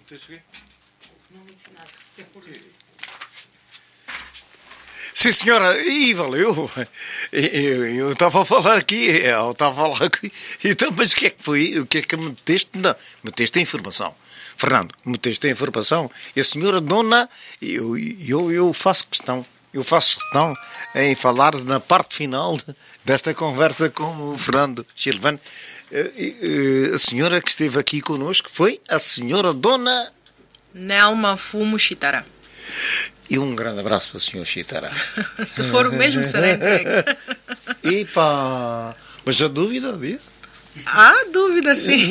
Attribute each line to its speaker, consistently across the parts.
Speaker 1: Sim, senhora, e valeu. Eu estava a falar aqui, Então, mas o que é que foi? O que é que meteste? Não, meteste a informação. Fernando, meteste a informação. E a senhora dona, eu faço questão. Eu faço questão em falar na parte final desta conversa com o Fernando Silvano. A senhora que esteve aqui connosco foi a senhora dona
Speaker 2: Nelma Fumo Chitara.
Speaker 1: E um grande abraço para o senhor Chitara.
Speaker 2: Se for o mesmo, será entregue.
Speaker 1: Epa! Mas há dúvida disso?
Speaker 2: Há dúvida, sim.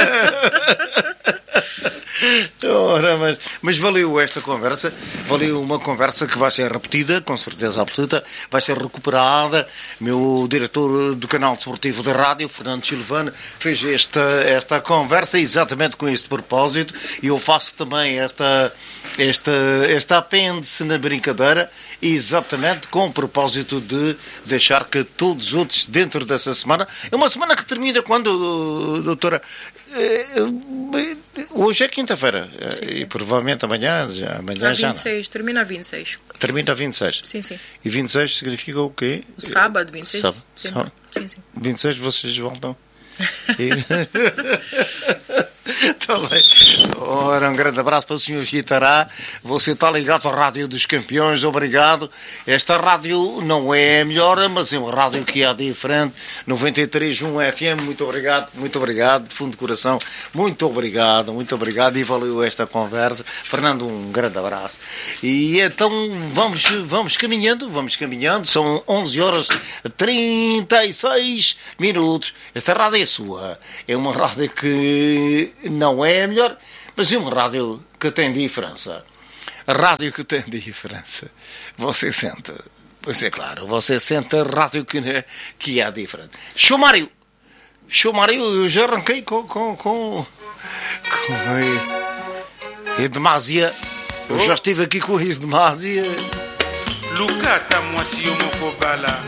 Speaker 1: Ora, mas valeu esta conversa. Valeu uma conversa que vai ser repetida, com certeza absoluta. Vai ser recuperada. Meu diretor do canal desportivo da rádio, Fernando Silvano, fez esta conversa exatamente com este propósito. E eu faço também esta apêndice na brincadeira, exatamente com o propósito de deixar que todos os outros, dentro dessa semana, é uma semana que termina quando, doutora? Hoje é quinta-feira.
Speaker 2: Sim.
Speaker 1: E provavelmente amanhã já
Speaker 2: 26, termina a 26.
Speaker 1: Termina a 26.
Speaker 2: Sim.
Speaker 1: E 26 significa o quê?
Speaker 2: O sábado, 26.
Speaker 1: Sábado.
Speaker 2: Sim.
Speaker 1: 26 vocês voltam. Está bem. Ora, um grande abraço para o senhor Chitará. Você está ligado à Rádio dos Campeões, obrigado. Esta rádio não é a melhor, mas é uma rádio que é diferente. 93.1 FM, muito obrigado, de fundo de coração, muito obrigado, e valeu esta conversa. Fernando, um grande abraço. E então vamos caminhando, são 11h36. Esta rádio é sua, é uma rádio que não é a melhor, mas é uma rádio que tem diferença. A rádio que tem diferença. Você sente, pois é claro, você sente a rádio que é diferente. Show Mário, eu já arranquei com Edmásia. Eu já estive aqui com Edmásia.
Speaker 3: Lucata Moacio Mokobala.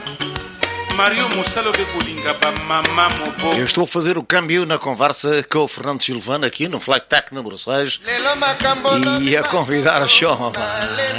Speaker 1: Eu estou a fazer o câmbio na conversa com o Fernando Silvano aqui no Flight Tech número 6 e a convidar a Shoma.